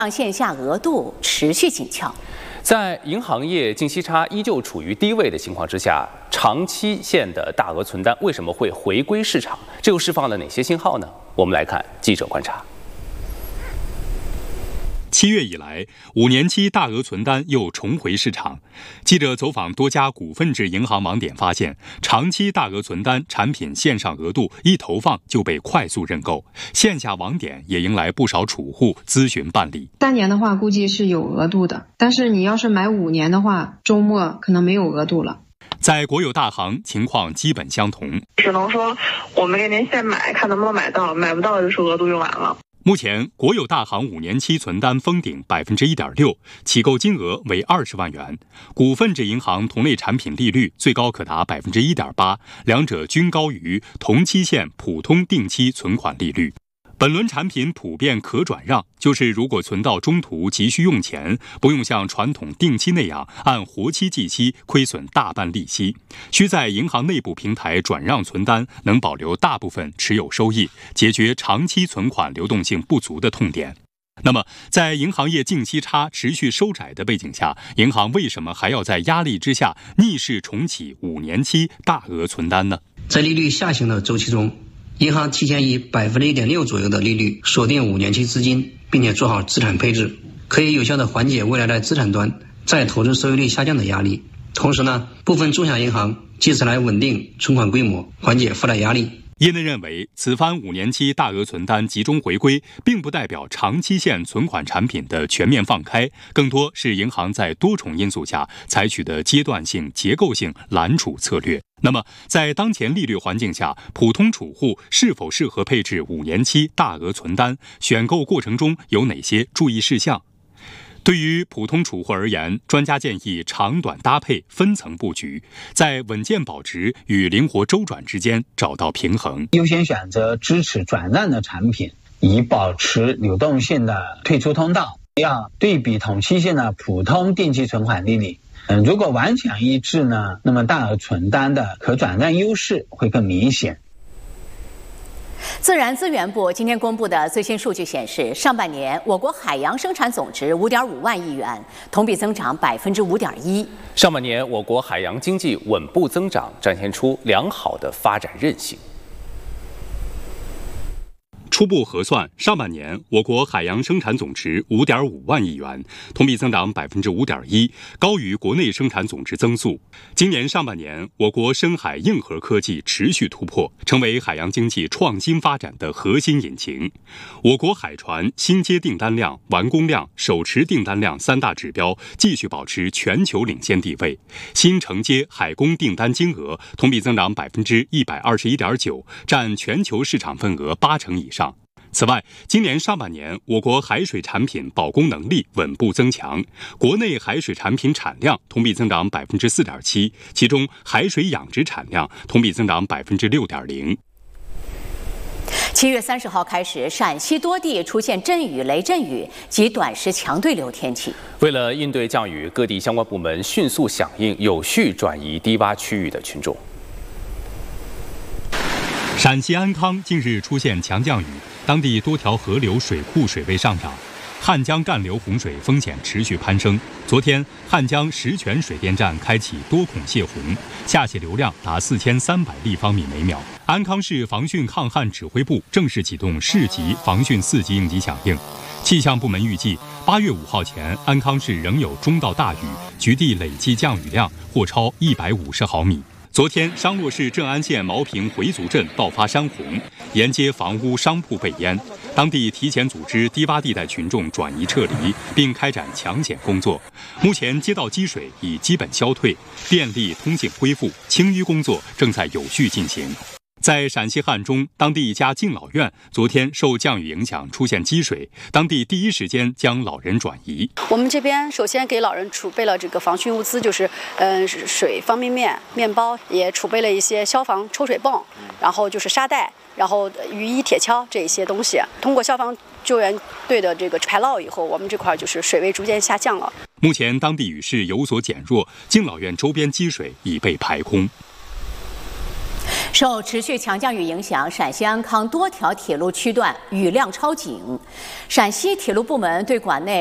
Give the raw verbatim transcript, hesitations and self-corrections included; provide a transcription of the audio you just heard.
线下额度持续紧俏。 在银行业净息差依旧处于低位的情况之下，长期限的大额存单为什么会回归市场？这又释放了哪些信号呢？我们来看记者观察。 七月以来，五年期大额存单又重回市场。记者走访多家股份制银行网点发现，长期大额存单产品线上额度一投放就被快速认购，线下网点也迎来不少储户咨询办理。 三年的话估计是有额度的，但是你要是买五年的话，周末可能没有额度了。 在国有大行情况基本相同， 只能说我们给您现买，看能不能买到，买不到就是额度用完了。 目前，国有大行五年期存单封顶百分之一点六，起购金额为二十万元。股份制银行同类产品利率最高可达百分之一点八，两者均高于同期限普通定期存款利率。本轮产品普遍可转让，就是如果存到中途急需用钱，不用像传统定期那样按活期计息亏损大半利息，需在银行内部平台转让存单，能保留大部分持有收益，解决长期存款流动性不足的痛点。那么，在银行业净息差持续收窄的背景下，银行为什么还要在压力之下逆势重启五年期大额存单呢？ 在利率下行的周期中，银行提前以百分之一点六左右的利率锁定五年期资金，并且做好资产配置，可以有效的缓解未来在资产端再投资收益率下降的压力。同时呢，部分中小银行借此来稳定存款规模，缓解负债压力。 业内认为，此番五年期大额存单集中回归，并不代表长期限存款产品的全面放开，更多是银行在多重因素下采取的阶段性、结构性揽储策略。那么，在当前利率环境下，普通储户是否适合配置五年期大额存单？选购过程中有哪些注意事项？对于普通储户而言，专家建议长短搭配，分层布局，在稳健保值与灵活周转之间找到平衡。 优先选择支持转让的产品，以保持流动性的退出通道。要对比同期限的普通定期存款利率。嗯，如果完全一致呢，那么大额存单的可转让优势会更明显。 自然资源部今天公布的最新数据显示，上半年我国海洋生产总值五点五万亿元，同比增长百分之五点一。 上半年我国海洋经济稳步增长，展现出良好的发展韧性。 初步核算，上半年我国海洋生产总值五点五万亿元，同比增长百分之五点一，高于国内生产总值增速。今年上半年，我国深海硬核科技持续突破，成为海洋经济创新发展的核心引擎。我国海船新接订单量、完工量、手持订单量三大指标继续保持全球领先地位。新承接海工订单金额同比增长百分之一百二十一点九，占全球市场份额八成以上。此外，今年上半年，我国海水产品保供能力稳步增强，国内海水产品产量同比增长百分之四点七，其中海水养殖产量同比增长百分之六点零。 七月三十号开始，陕西多地出现阵雨、雷阵雨及短时强对流天气。 为了应对降雨，各地相关部门迅速响应，有序转移低洼区域的群众。 陕西安康近日出现强降雨，当地多条河流水库水位上涨，汉江干流洪水风险持续攀升。昨天，汉江石泉水电站开启多孔泄洪，下泄流量达四千三百立方米每秒。安康市防汛抗旱指挥部正式启动市级防汛四级应急响应。气象部门预计，八月五号前，安康市仍有中到大雨，局地累计降雨量或超一百五十毫米。昨天，商洛市镇安县毛坪回族镇爆发山洪，沿街房屋商铺被淹，当地提前组织低洼地带群众转移撤离，并开展抢险工作。目前街道积水已基本消退，便利通信恢复，清淤工作正在有序进行。在陕西汉中，当地一家敬老院昨天受降雨影响出现积水，当地第一时间将老人转移。 我们这边首先给老人储备了这个防汛物资，就是嗯水、方便面、面包，也储备了一些消防抽水泵，然后就是沙袋，然后雨衣、铁锹这一些东西。通过消防救援队的这个排涝以后，我们这块就是水位逐渐下降了。 目前当地雨势有所减弱，敬老院周边积水已被排空。 受持续强降雨影响，陕西安康多条铁路区段雨量超警。陕西铁路部门对管内